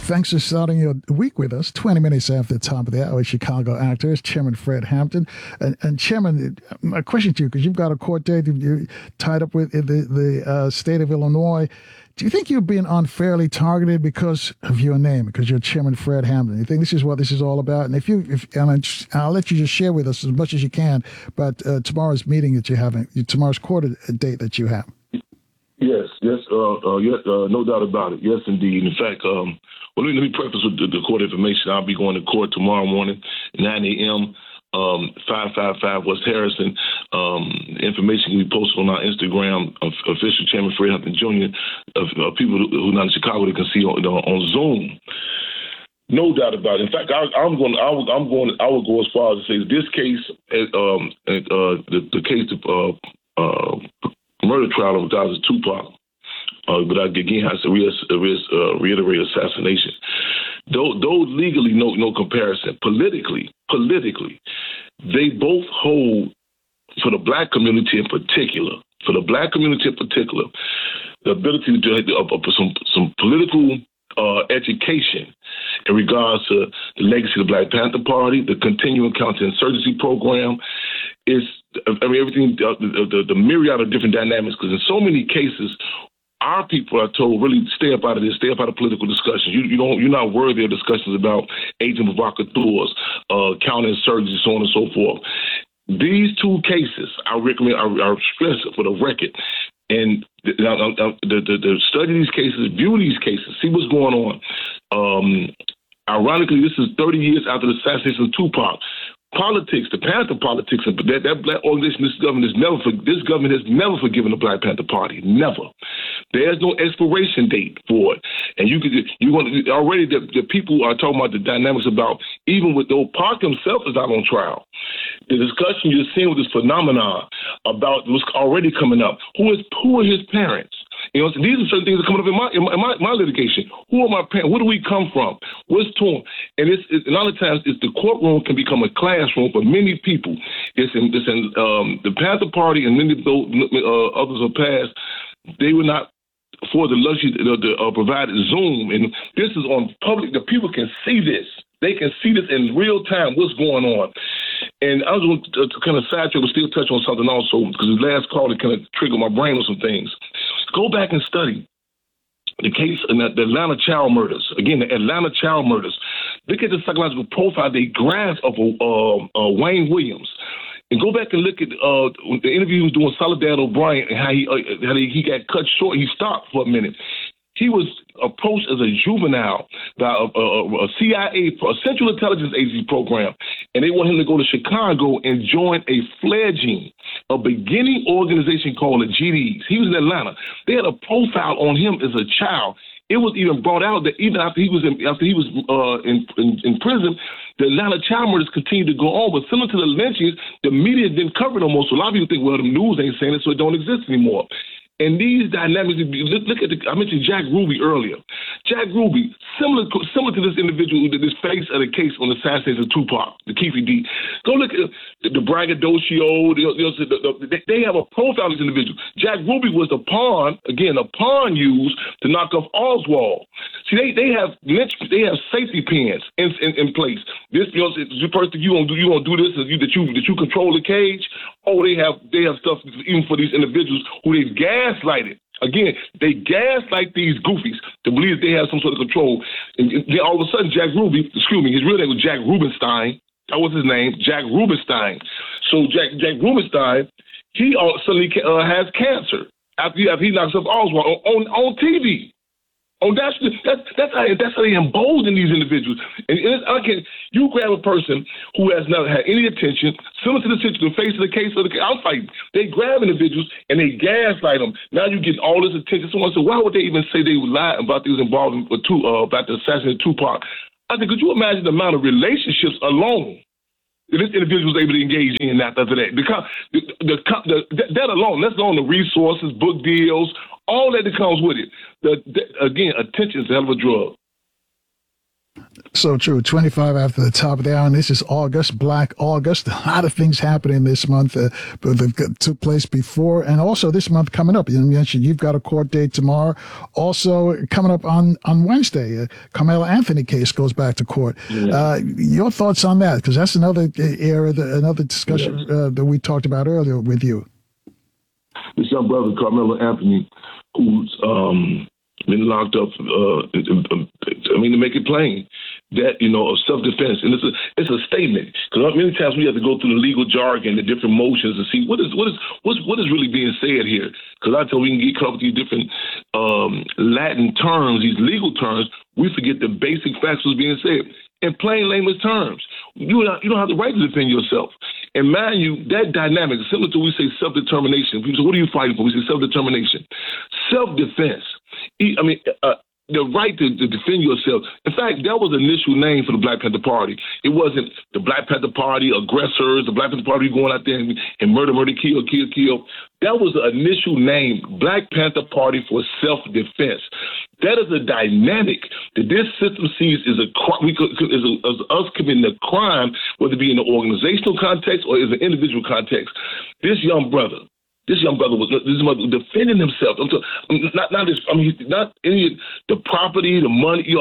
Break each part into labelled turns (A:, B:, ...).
A: Thanks for starting your week with us. 20 minutes after the top of the hour, Chicago actors, Chairman Fred Hampton. And Chairman, a question to you, because you've got a court date you're tied up with in the state of Illinois. Do you think you're being unfairly targeted because of your name, because you're Chairman Fred Hampton? You think this is what this is all about? And I'll let you just share with us as much as you can, but tomorrow's meeting that you're having, tomorrow's court date that you have.
B: Yes, no doubt about it. Yes, indeed. In fact, let me preface with the court information. I'll be going to court tomorrow morning, 9 a.m., 555 West Harrison. Information can be posted on our Instagram, official Chairman Fred Hampton Jr. Of people who are not in Chicago, they can see on Zoom. No doubt about it. In fact, I would go as far as to say this case, the case of murder trial of Dr. Tupac, but again has to reiterate assassination. Though legally, no comparison. Politically, they both hold, for the black community in particular, the ability to have some political education in regards to the legacy of the Black Panther Party, the continuing counterinsurgency program, everything, the myriad of different dynamics, because in so many cases, our people are told, really stay up out of this, stay up out of political discussions. You're not worthy of discussions about agent provocateurs, counterinsurgency, so on and so forth. These two cases, I recommend, I stress for the record, and the study these cases, view these cases, see what's going on. Ironically, this is 30 years after the assassination of Tupac. Politics, the Panther politics, that black organization, this government has never forgiven the Black Panther Party. Never. There's no expiration date for it. And already the people are talking about the dynamics about, even with though Pac himself is out on trial, the discussion you're seeing with this phenomenon about what's already coming up. Who are his parents? You know, so these are certain things that are coming up in my litigation. Who are my parents? Where do we come from? What's torn? And a lot of times, the courtroom can become a classroom for many people. It's in the Panther Party and many others of past. They were not afford the luxury to provide Zoom, and this is on public. The people can see this. They can see this in real time. What's going on? And I was going to kind of sidetrack, but still touch on something also, because the last call it kind of triggered my brain on some things. Go back and study the case in the Atlanta child murders. Again, the Atlanta child murders. Look at the psychological profile they grasped of Wayne Williams. And go back and look at the interview he was doing Soledad O'Brien and how he got cut short. He stopped for a minute. He was approached as a juvenile by a CIA, a Central Intelligence Agency program, and they want him to go to Chicago and join a beginning organization called the GDs. He was in Atlanta. They had a profile on him as a child. It was even brought out that even after he was in prison, the Atlanta child murders continued to go on. But similar to the lynchings, the media didn't cover it almost. So a lot of people think, well, the news ain't saying it, so it don't exist anymore. And these dynamics, look at I mentioned Jack Ruby earlier. Jack Ruby, similar to this individual, this face of the case on the assassination of Tupac, the Keefe D. Go look at the braggadocio. They have a profile of this individual. Jack Ruby was a pawn used to knock off Oswald. See, they have safety pins in place. This, the person you gonna do this, that you control the cage. Oh, they have stuff even for these individuals who they've gaslighted. Again, they gaslight these goofies to believe they have some sort of control. And then all of a sudden, Jack Ruby, his real name was Jack Rubenstein. That was his name, Jack Rubenstein. So Jack Rubenstein, he suddenly has cancer after he knocks up Oswald on TV. Oh, that's how they embolden these individuals. And you grab a person who has not had any attention, similar to the face of the case I'm fighting. They grab individuals and they gaslight them. Now you get all this attention. Someone said, why would they even say they would lie about they was involved about the assassination of Tupac? I said, could you imagine the amount of relationships alone that this individual was able to engage in after that? Because that alone, let's go on the resources, book deals, all that comes with it. Again, attention is a hell of a drug.
A: So true. 25 after the top of the hour. And this is August, Black August. A lot of things happening this month that took place before and also this month coming up. You mentioned you've got a court date tomorrow. Also coming up on Wednesday, Carmelo Anthony case goes back to court. Yeah. Your thoughts on that? Because that's another area, another discussion that we talked about earlier with you.
B: This young brother, Carmelo Anthony, who's been locked up, to make it plain, that, of self-defense. And it's a statement. Because many times we have to go through the legal jargon, the different motions, and see what is really being said here. Because I tell you, we can get caught with these different Latin terms, these legal terms, we forget the basic facts was being said. In plain layman's terms, you don't have the right to defend yourself. And mind you, that dynamic is similar to we say self-determination. People say, what are you fighting for? We say self-determination. Self-defense. The right to defend yourself. In fact, that was the initial name for the Black Panther Party. It wasn't the Black Panther Party aggressors, the Black Panther Party going out there and murder, kill. That was the initial name, Black Panther Party for Self-Defense. That is a dynamic that this system sees is us committing a crime, whether it be in an organizational context or as an individual context. This young brother was defending himself. Not any the property, the money, your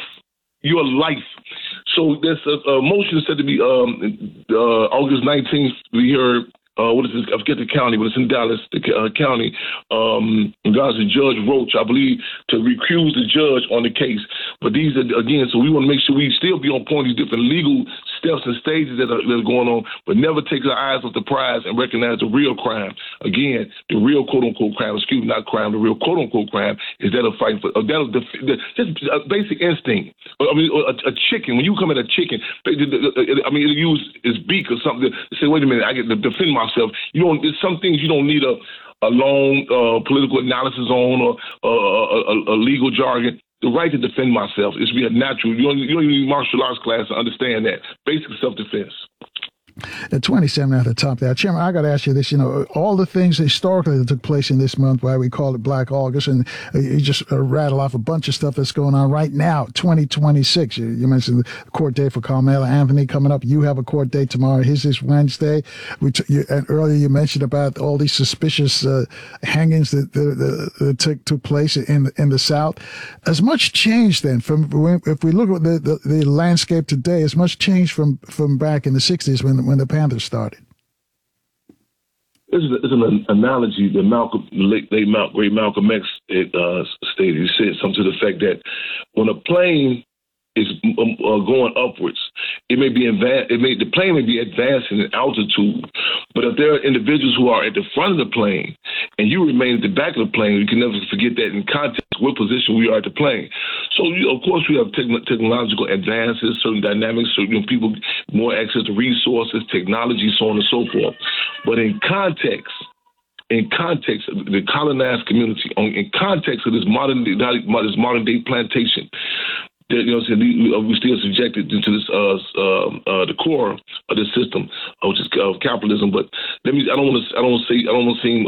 B: life. So there's a motion said to be August 19th. We heard. What is this? I forget the county, but it's in Dallas, the county. In regards to Judge Roach, I believe, to recuse the judge on the case. But these are, again, so we want to make sure we still be on point of these different legal steps and stages that are going on, but never take our eyes off the prize and recognize the real crime. Again, the real quote-unquote crime, not crime, the real quote-unquote crime is that of fighting for, just a basic instinct. A chicken, when you come at a chicken, it use its beak or something to say, wait a minute, I get to defend myself. There's some things you don't need a long political analysis on or a legal jargon. The right to defend myself is be a natural. You don't even need martial arts class to understand that. Basic self-defense.
A: At 27 at the top there. Chairman, I got to ask you this, all the things historically that took place in this month, why we call it Black August, and you just rattle off a bunch of stuff that's going on right now, 2026. You mentioned the court date for Carmelo Anthony coming up. You have a court date tomorrow. His is Wednesday. And earlier you mentioned about all these suspicious hangings that took place in the South. As much change then, if we look at the landscape today, as much change from back in the 60s when the Panthers started.
B: It's an analogy that great Malcolm X stated. He said something to the fact that when a plane is going upwards, the plane may be advancing in altitude, but if there are individuals who are at the front of the plane and you remain at the back of the plane, you can never forget that in context what position we are at the plane. So, of course, we have technological advances, certain dynamics, certain people, more access to resources, technology, so on and so forth. But in context of the colonized community, in context of this modern day plantation, that, we still subjected to this the core of the system, which is capitalism. But I don't want to seem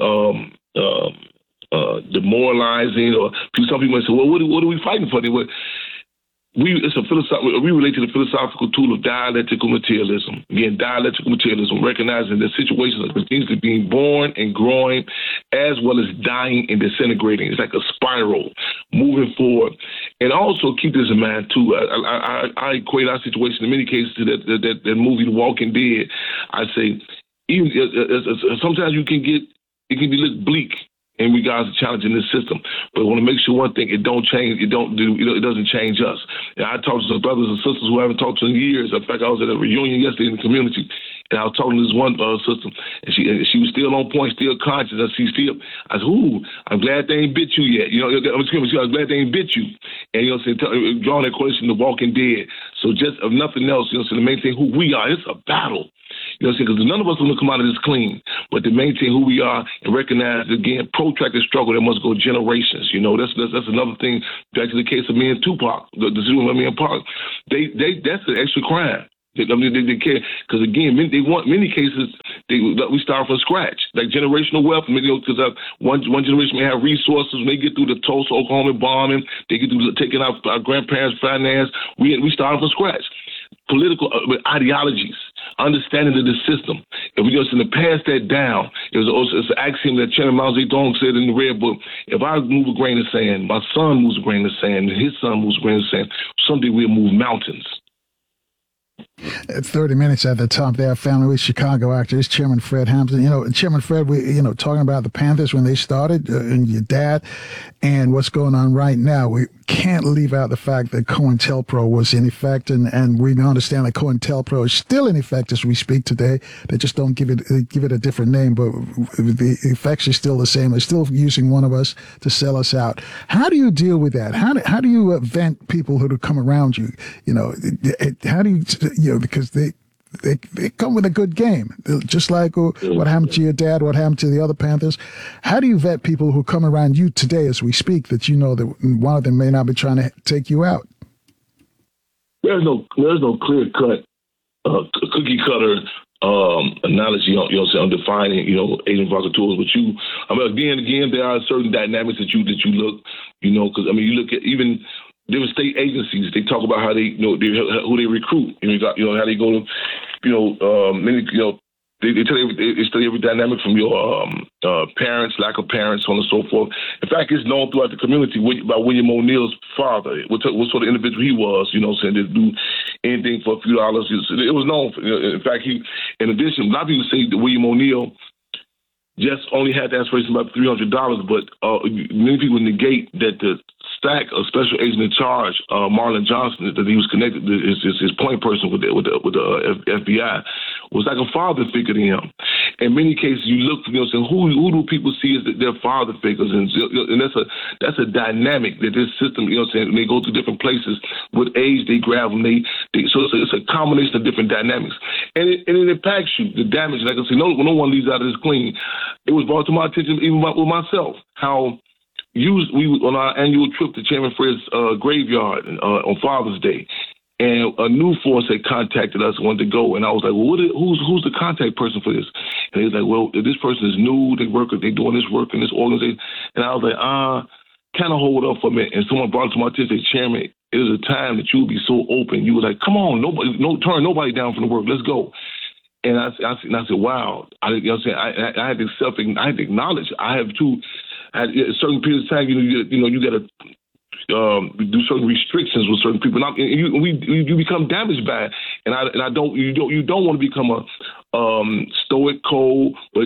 B: demoralizing, or some people might say, well, what are we fighting for? We relate to the philosophical tool of dialectical materialism. Again, dialectical materialism, recognizing that situations are continuously being born and growing, as well as dying and disintegrating. It's like a spiral moving forward. And also keep this in mind too. I equate our situation in many cases to that movie, The Walking Dead. I say, even sometimes it can look bleak in regards to challenging this system, but I want to make sure one thing: it doesn't change us. And I talked to some brothers and sisters who I haven't talked to in years. In fact, I was at a reunion yesterday in the community, and I was talking to this one sister, and she was still on point, still conscious. I said, "Ooh, I'm glad they ain't bit you yet." I'm glad they ain't bit you. And drawing that question, The Walking Dead. So just if nothing else, to maintain who we are, it's a battle. Because none of us are going to come out of this clean, but to maintain who we are and recognize, again, protracted struggle that must go generations. That's another thing. Back to the case of me and Tupac, the decision of me and Pac. That's an extra crime. They care because again, many cases we start from scratch, like generational wealth. Because one generation may have resources. When they get through the Tulsa, Oklahoma bombing, they get through taking out our grandparents' finance. We start from scratch. Political ideologies, understanding of the system. If we just pass that down, it's an axiom that Chairman Mao Zedong said in the Red Book. If I move a grain of sand, my son moves a grain of sand, and his son moves a grain of sand, someday we'll move mountains.
A: At 30 minutes at the top there, Family with Chicago activist Chairman Fred Hampton. Chairman Fred, talking about the Panthers when they started and your dad and what's going on right now, we can't leave out the fact that COINTELPRO was in effect, and we understand that COINTELPRO is still in effect as we speak today. They just don't give it a different name, but the effects are still the same. They're still using one of us to sell us out. How do you deal with that? How do you vent people who come around you? How do you because they come with a good game, just like what happened to your dad, what happened to the other Panthers. How do you vet people who come around you today as we speak that that one of them may not be trying to take you out?
B: There's no clear cut cookie cutter analogy on defining agent provocateurs. But again there are certain dynamics that you look because you look at even different state agencies. They talk about how they who they recruit. How they go to many they study every dynamic from your parents, lack of parents, so on and so forth. In fact, it's known throughout the community by William O'Neill's father, what sort of individual he was, saying to do anything for a few dollars. It was known. In fact, in addition, a lot of people say that William O'Neill just only had the aspiration about $300, but many people negate that the stack of special agent in charge, Marlon Johnson, that he was connected to his point person with the FBI, was like a father figure to him. In many cases, you look for saying who do people see as their father figures, and that's a dynamic that this system, saying they go to different places with age, they grab them, so it's a combination of different dynamics, and it impacts you. The damage, like I say, no one leaves out of this clean. It was brought to my attention even with myself how we on our annual trip to Chairman Fred's graveyard on Father's Day, and a new force had contacted us, wanted to go, and I was like, well, who's the contact person for this? And he was like, well, this person is new, they doing this work in this organization, and I was like, kind of hold up for a minute. And someone brought it to my attention, Chairman, it is a time that you will be so open. You were like, come on, turn nobody down from the work, let's go. And I said, wow. I had to acknowledge. I have to, at a certain period of time, you got to do certain restrictions with certain people. And you become damaged by it. You don't want to become a stoic, cold, but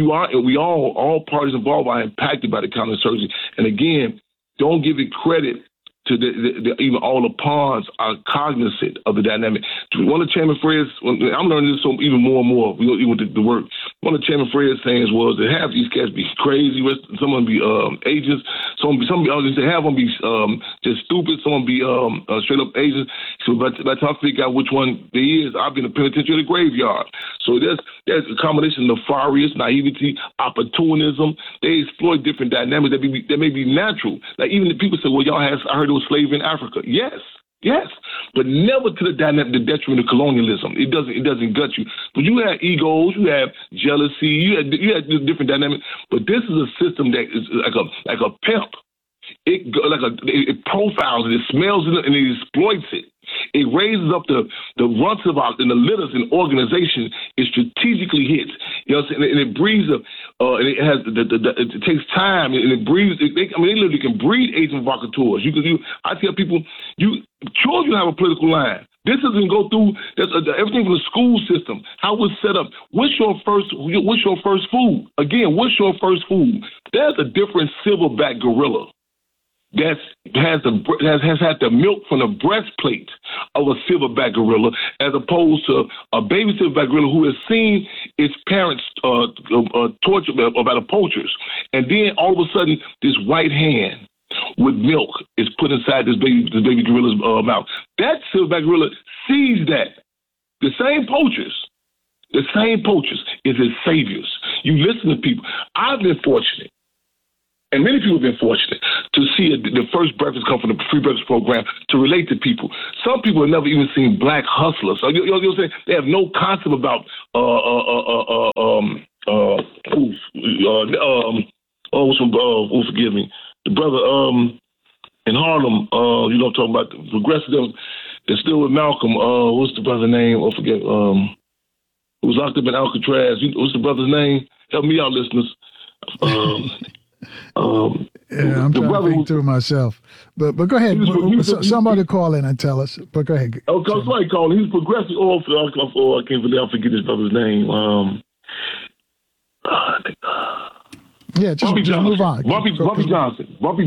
B: all parties involved are impacted by the counterinsurgency. And again, don't give it credit to even all the pawns are cognizant of the dynamic. One of Chairman Fred's, I'm learning this even more and more, even with the work. One of Chairman Fred's sayings was that half these cats be crazy, some of them be agents, some half them be just stupid, some of them be straight up agents. So by the time I figure out which one they is, I've been in the penitentiary or the graveyard. So there's a combination of nefarious, naivety, opportunism. They exploit different dynamics that may be natural. Like even the people say, well, I heard it was slavery in Africa. Yes, but never to the detriment of colonialism. It doesn't gut you. But you have egos, you have jealousy, you have different dynamics. But this is a system that is like a pimp. It profiles it, it smells it, and it exploits it. It raises up the runts of and the litters in organization. It strategically hits. And it breeds and it takes time, and it breeds. They literally can breed agent provocateurs. I tell people, children have a political line. This doesn't go through everything from the school system, how it's set up. What's your first food? Again, what's your first food? There's a different silverback gorilla that has had the milk from the breastplate of a silverback gorilla, as opposed to a baby silverback gorilla who has seen its parents tortured by the poachers, and then all of a sudden this white hand with milk is put inside this baby gorilla's mouth. That silverback gorilla sees that. The same poachers is his saviors. You listen to people. I've been fortunate and many people have been fortunate to see the first breakfast come from the free breakfast program to relate to people. Some people have never even seen black hustlers. So you'll say they have no concept about forgive me, the brother in Harlem. I'm talking about the progressive. They're still with Malcolm. What's the brother's name? Who was locked up in Alcatraz? What's the brother's name? Help me out, listeners.
A: I'm trying to think through myself. But go ahead. Somebody call in and tell us. But go ahead.
B: Oh, somebody call in. He's progressive. I can't believe I forget this brother's name.
A: Just move on.
B: Bumpy Johnson. Bumpy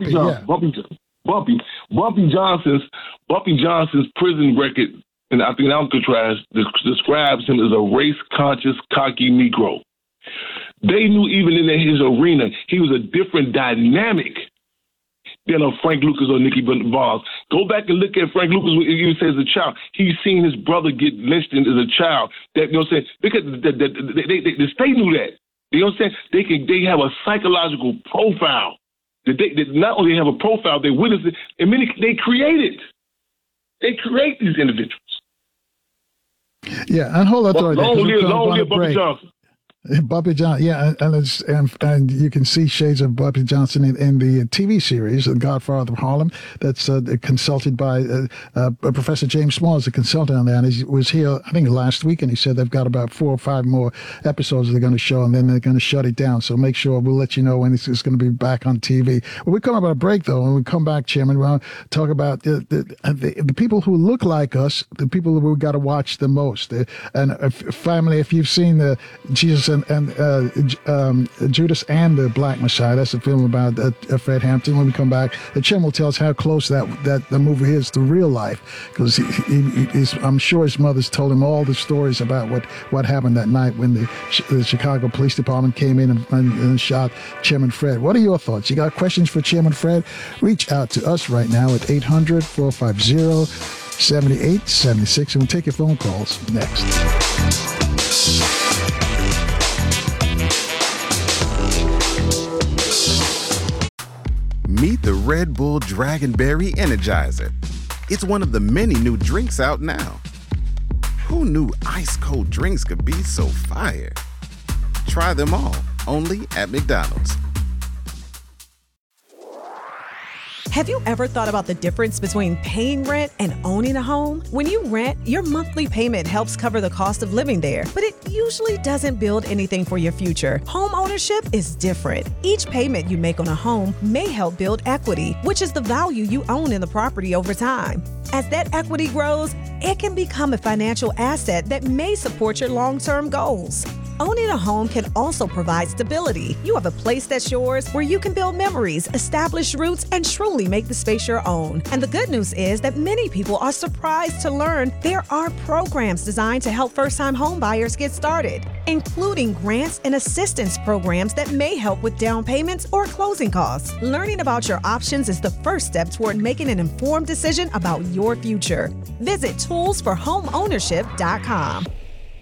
B: Johnson's prison record, and I think Alcatraz describes him as a race-conscious, cocky Negro. They knew even in his arena, he was a different dynamic than a Frank Lucas or Nicky Barnes. Go back and look at Frank Lucas when he said as a child. He's seen his brother get lynched as a child. That, you know what I'm saying? Because the state knew that. You know what I'm saying? They have a psychological profile. They not only have a profile, they witness it, and they create it. They create these individuals.
A: Yeah, and hold on to it.
B: Long live Bumpy Johnson.
A: Bumpy Johnson, yeah, and you can see shades of Bumpy Johnson in the TV series, The Godfather of Harlem, that's consulted by Professor James Small is a consultant on that. And he was here, I think, last week, and he said they've got about 4 or 5 more episodes they're going to show, and then they're going to shut it down. So make sure we'll let you know when it's going to be back on TV. When we come up on a break, though, when we come back, Chairman, we'll talk about the people who look like us, the people who we've got to watch the most. And family, if you've seen the Jesus and Judas and the Black Messiah. That's a film about Fred Hampton. When we come back, the Chairman will tell us how close that the movie is to real life, because I'm sure his mother's told him all the stories about what happened that night when the Chicago Police Department came in and shot Chairman Fred. What are your thoughts? You got questions for Chairman Fred? Reach out to us right now at 800-450-7876, and we'll take your phone calls next.
C: Meet the Red Bull Dragonberry Energizer. It's one of the many new drinks out now. Who knew ice-cold drinks could be so fire? Try them all, only at McDonald's.
D: Have you ever thought about the difference between paying rent and owning a home? When you rent, your monthly payment helps cover the cost of living there, but it usually doesn't build anything for your future. Home ownership is different. Each payment you make on a home may help build equity, which is the value you own in the property over time. As that equity grows, it can become a financial asset that may support your long-term goals. Owning a home can also provide stability. You have a place that's yours where you can build memories, establish roots, and truly make the space your own. And the good news is that many people are surprised to learn there are programs designed to help first-time home buyers get started, including grants and assistance programs that may help with down payments or closing costs. Learning about your options is the first step toward making an informed decision about your future. Visit toolsforhomeownership.com.